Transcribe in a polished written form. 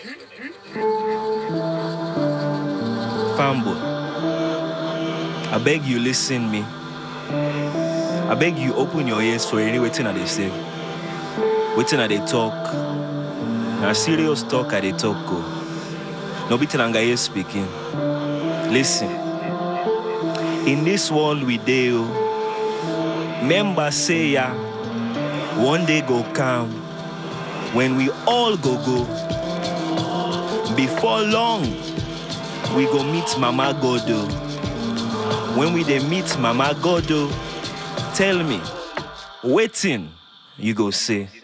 Fanboy, I beg you listen me. I beg you open your ears for any waiting I they say. Waiting I they talk. Now serious talk I they talk go. No be Telangaye speaking. Listen. In this world we deal. Member say ya. One day go come. When we all go. Before long, we go meet Mama Godo. When we dey meet Mama Godo, tell me, waiting, you go say.